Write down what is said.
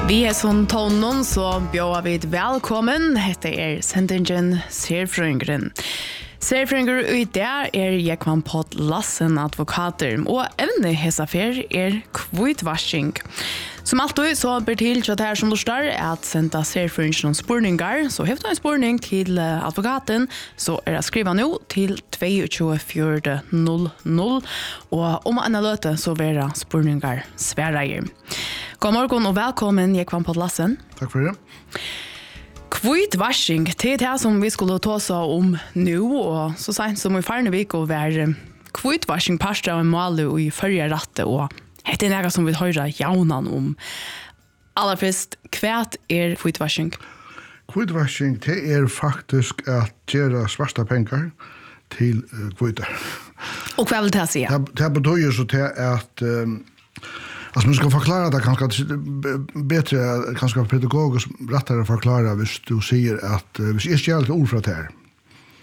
Vi är som tonen så bjöd vi välkommen. Detta sendingen Serfröngren. Serfrönger ut där Jekvan Pott Lassen advokater och även hessafer kvittvaskning. Som alltid så ber till så här som du står att sända Serfröngren spurningar. Så häftar en spurning till advokaten så det skriva nu till 22:00 och om en löte så vera spurningar svära. God morgon och välkommen Jekvan Pott Lassen. Tack för det. Kvittvaskning, det är det som vi skulle ta oss om nu och så sent som i förra veckan var kvittvaskning pastor av en mål i förra ratte och det är något som vi höra jaunan om. Allra först, kvärt kvittvaskning? Kvittvaskning, det är faktiskt att göra svarta pengar till kvittar. Och vad vill det säga? Det betyder så att alltså man ska förklara det kanske bättre, kanske pedagogiskt rättare förklara hvis du säger att hvis jag stjäl ett ord från det här